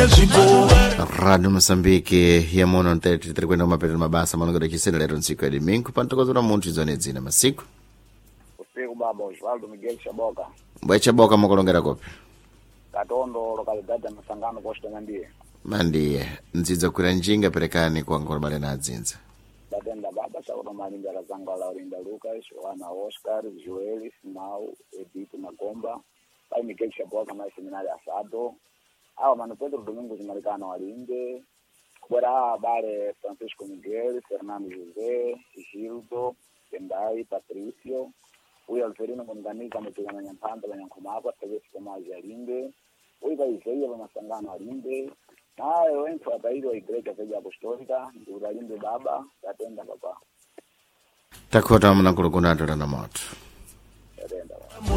Radio Moçambique ya mono ntete tirikwenda kumapetera mabasa malongo chisena lero ntsiku ya domingo pantokozera munthu zone dzina masiku usiku baba Osvaldo Miguel Chaboka mbwe Chaboka mokolongera kopi Katondo localidade ya Masangano Costa mandiye ndzidza kwira njinga perekani kwa ngolo balena adzinza batenda baba sakuno malinda la zanga Laurinda Lucas wana Oscar Joel Simau Edith Magomba pai Miguel Chaboka na seminari Asado awa mano Pedro Domingos Maricano Walinde bora bale Francisco Miguel Fernando José Gildo Tendai Patricio uyo Alferino Monganika mutugana nyampanda la nyankumapa tevesi Tomaji Alinde uiva Isaia wa Masangano Alinde naye wentu atairi wa Igreja Veja Apostolika ndiura Alinde baba tatenda baba takota mna kulukunatu na moto.